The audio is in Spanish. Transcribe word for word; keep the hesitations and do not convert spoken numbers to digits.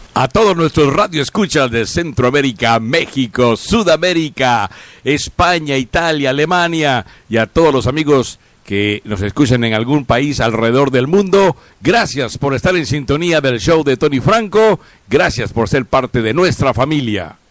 A todos nuestros radioescuchas de Centroamérica, México, Sudamérica, España, Italia, Alemania y a todos los amigos que nos escuchan en algún país alrededor del mundo, gracias por estar en sintonía del show de Tony Franco, gracias por ser parte de nuestra familia.